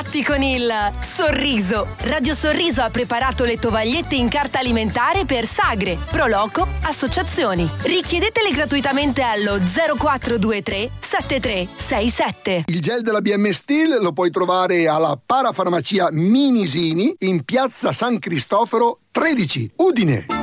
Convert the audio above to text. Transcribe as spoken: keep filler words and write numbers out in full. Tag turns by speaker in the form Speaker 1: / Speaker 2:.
Speaker 1: tratti con il sorriso. Radio Sorriso ha preparato le tovagliette in carta alimentare per sagre, proloco, associazioni. Richiedetele gratuitamente allo zero quattro due tre sette tre sei sette.
Speaker 2: Il gel della B M Steel lo puoi trovare alla parafarmacia Minisini in piazza San Cristoforo tredici, Udine.